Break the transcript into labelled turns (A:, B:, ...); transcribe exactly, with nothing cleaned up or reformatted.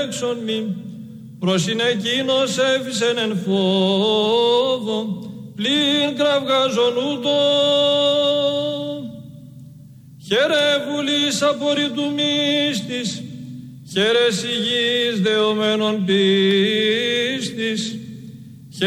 A: έξον μη, προς είναι εκείνος έφυσεν εν φόβο, πλην κραυγάζον ούτω. Χαίρε βουλής απορρίτου μίστης, χαίρε υγιής δεωμένων πίστης,